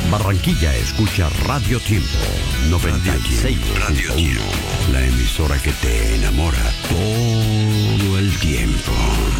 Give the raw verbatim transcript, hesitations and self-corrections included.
Barranquilla escucha Radio Tiempo noventa y seis punto uno, la emisora que te enamora.